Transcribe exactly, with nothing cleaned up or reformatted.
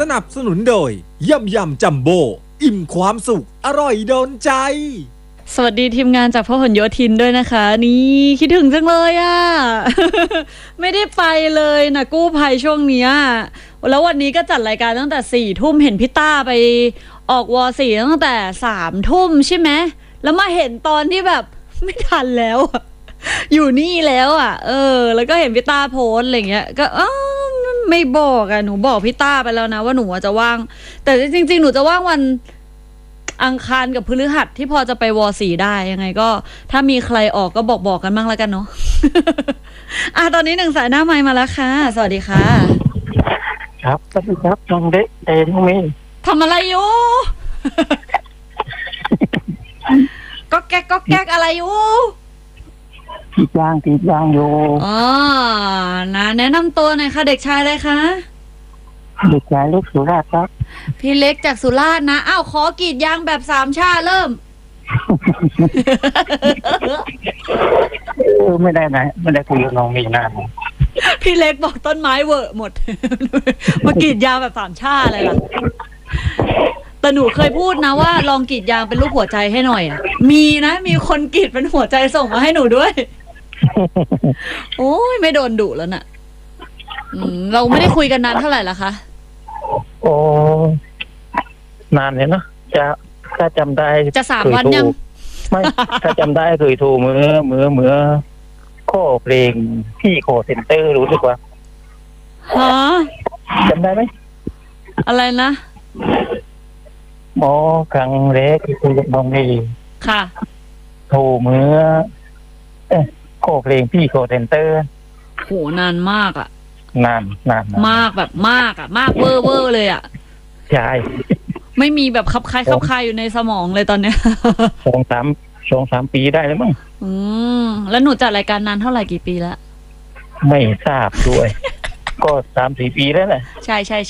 สนับสนุนโดยยำยำจัมโบ้อิ่มความสุขอร่อยโดนใจสวัสดีทีมงานจากพหลโยธินด้วยนะคะนี่คิดถึงจังเลยอะ่ะ ไม่ได้ไปเลยนะกู้ภัยช่วงเนี้ยแล้ววันนี้ก็จัดรายการตั้งแต่สี่ทุ่มเห็นพี่ต้าไปออกวอสี่ตั้งแต่สามทุ่มใช่ไหมแล้วมาเห็นตอนที่แบบไม่ทันแล้ว อยู่นี่แล้วอ่ะเออแล้วก็เห็นพี่ต้าโพสอะไรเงี้ยก็อ้าวไม่บอกอะหนูบอกพี่ต้าไปแล้วนะว่าหนูจะว่างแต่จริงๆหนูจะว่างวันอังคารกับพฤหัสที่พอจะไปวอสีได้ยังไงก็ถ้ามีใครออกก็บอกบอกกันบ้างแล้วกันเนาะ อ่ะตอนนี้หนึ่งสายหน้าไมค์มาแล้วค่ะสวัสดีค่ะครับสวัสดีครับน้องเด็กเอ็น้องเมย์ทำอะไรอยู่ ก็แก๊กก็แก๊กอะไรอยู่ตีจางตีจางอยู่อ๋อนะแนะนำตัวหน่อยค่ะเด็กชายเลยค่ะเด็กชายเล็กสุราษฎร์ครับพี่เล็กจากสุราษฎร์นะอ้าวขอกรีดยางแบบสามชาเริ่มเออไม่ได้นะไม่ได้คุยกับน้องมีนานพี่เล็กบอกต้นไม้เวอะหมด มากรีดยางแบบสามชาอะไรล่ะแต่หนูเคยพูดนะว่าลองกรีดยางเป็นรูปหัวใจให้หน่อยอ่ะมีนะมีคนกรีดเป็นหัวใจส่งมาให้หนูด้วย โอ้ยไม่โดนดุแล้วน่ะอืมเราไม่ได้คุยกันนานเท่าไหร่ละคะโอ้นานเลยเนาะจะถ้าจำได้จะสามวันยังไม่ถ้าจำได้เคยโทรเมื่อเมื่อเมื่อข้อเพลงพี่โคเซ็นเตอร์รู้สึกว่าฮะจำได้ไหมอะไรนะหมอครั้งแรกที่คุยกับน้องนี่ค่ะโทรเมื่อเอ๊ะข้อเพลงพี่โคเซ็นเตอร์โหนานมากอ่ะนานนานมากแบบมากอ่ะมากเวอร์เวอร์เลยอ่ะใช่ไม่มีแบบคับคายคับคายอยู่ในสมองเลยตอนเนี้ยสองสามสองสามปีได้แล้วมั้งอืมแล้วหนูจัดรายการนานเท่าไหร่กี่ปีแล้วไม่ทราบด้วย ก็สามสี่ปีแล้วแหละใช่ใช่